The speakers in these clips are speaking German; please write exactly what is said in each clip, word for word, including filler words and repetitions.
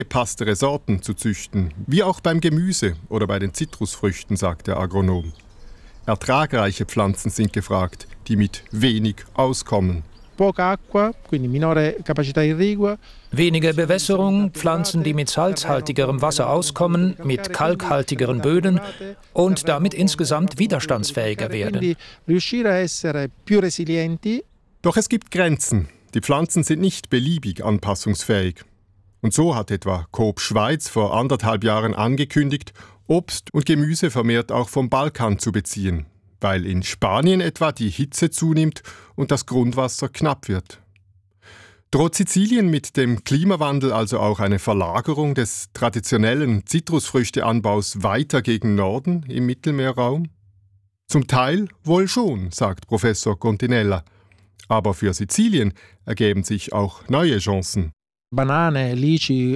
Passtere Sorten zu züchten, wie auch beim Gemüse oder bei den Zitrusfrüchten, sagt der Agronom. Ertragreiche Pflanzen sind gefragt, die mit wenig auskommen. Weniger Bewässerung, Pflanzen, die mit salzhaltigerem Wasser auskommen, mit kalkhaltigeren Böden und damit insgesamt widerstandsfähiger werden. Doch es gibt Grenzen. Die Pflanzen sind nicht beliebig anpassungsfähig. Und so hat etwa Coop Schweiz vor anderthalb Jahren angekündigt, Obst und Gemüse vermehrt auch vom Balkan zu beziehen, weil in Spanien etwa die Hitze zunimmt und das Grundwasser knapp wird. Droht Sizilien mit dem Klimawandel also auch eine Verlagerung des traditionellen Zitrusfrüchteanbaus weiter gegen Norden im Mittelmeerraum? Zum Teil wohl schon, sagt Professor Continella. Aber für Sizilien ergeben sich auch neue Chancen. Bananen, Lychee,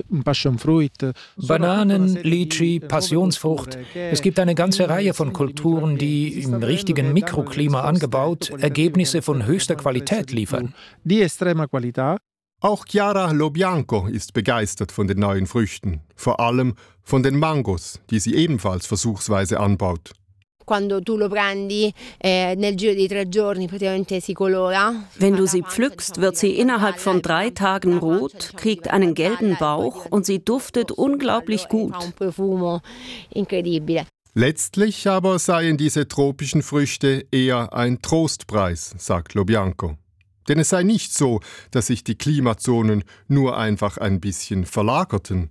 Passionsfrucht. Es gibt eine ganze Reihe von Kulturen, die im richtigen Mikroklima angebaut Ergebnisse von höchster Qualität liefern. Auch Chiara Lobianco ist begeistert von den neuen Früchten, vor allem von den Mangos, die sie ebenfalls versuchsweise anbaut. Wenn du sie pflückst, wird sie innerhalb von drei Tagen rot, kriegt einen gelben Bauch und sie duftet unglaublich gut. Letztlich aber seien diese tropischen Früchte eher ein Trostpreis, sagt Lobianco. Denn es sei nicht so, dass sich die Klimazonen nur einfach ein bisschen verlagerten.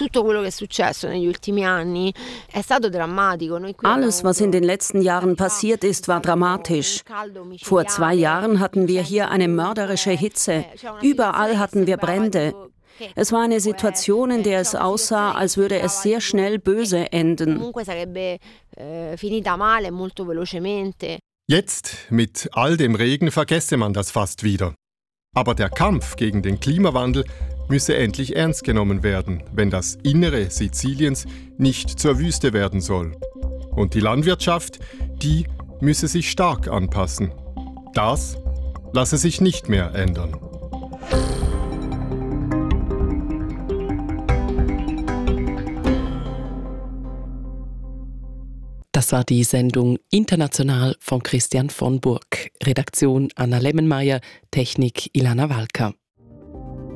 Alles, was in den letzten Jahren passiert ist, war dramatisch. Vor zwei Jahren hatten wir hier eine mörderische Hitze. Überall hatten wir Brände. Es war eine Situation, in der es aussah, als würde es sehr schnell böse enden. Jetzt, mit all dem Regen, vergesse man das fast wieder. Aber der Kampf gegen den Klimawandel müsse endlich ernst genommen werden, wenn das Innere Siziliens nicht zur Wüste werden soll. Und die Landwirtschaft, die müsse sich stark anpassen. Das lasse sich nicht mehr ändern. Das war die Sendung International von Christian von Burg. Redaktion Anna Lemmenmeier, Technik Ilana Walker.